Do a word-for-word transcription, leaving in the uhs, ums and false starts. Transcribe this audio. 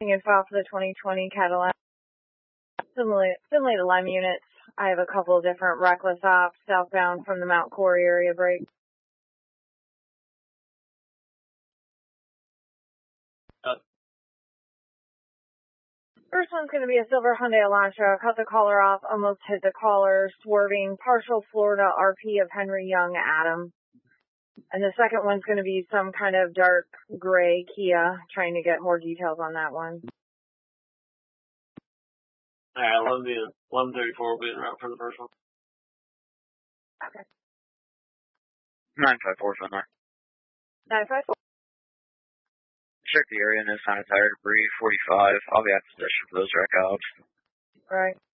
In file for the twenty twenty Cadillac. Similarly, similarly to Lime units, I have a couple of different reckless ops southbound from the Mount Quarry area break. Uh, First one's going to be a silver Hyundai Elantra. Cut the collar off, almost hit the collar, swerving, partial Florida R P of Henry Young Adam. And the second one's going to be some kind of dark gray Kia. Trying to get more details on that one. all right, eleven, eleven thirty-four will be en route for the first one. Okay. nine five four, phone nine. nine five four. Check the area, no sign of tire debris, forty-five. I'll be at possession for those wreck outs. Right.